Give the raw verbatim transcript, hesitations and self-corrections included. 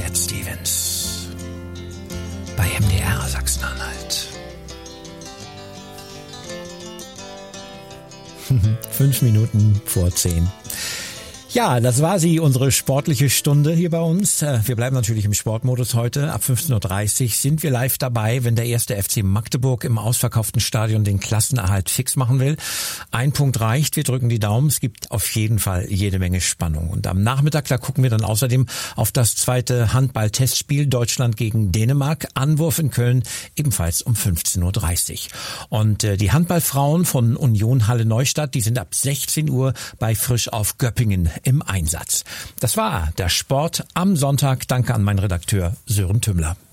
Cat Stevens bei M D R Sachsen-Anhalt. Fünf Minuten vor zehn. Ja, das war sie, unsere sportliche Stunde hier bei uns. Wir bleiben natürlich im Sportmodus heute. Ab fünfzehn Uhr dreißig sind wir live dabei, wenn der erste F C Magdeburg im ausverkauften Stadion den Klassenerhalt fix machen will. Ein Punkt reicht, wir drücken die Daumen. Es gibt auf jeden Fall jede Menge Spannung. Und am Nachmittag, da gucken wir dann außerdem auf das zweite Handball-Testspiel Deutschland gegen Dänemark. Anwurf in Köln, ebenfalls um fünfzehn Uhr dreißig. Und äh, die Handballfrauen von Union Halle Neustadt, die sind ab sechzehn Uhr bei Frisch auf Göppingen im Einsatz. Das war der Sport am Sonntag. Danke an meinen Redakteur Sören Tümmler.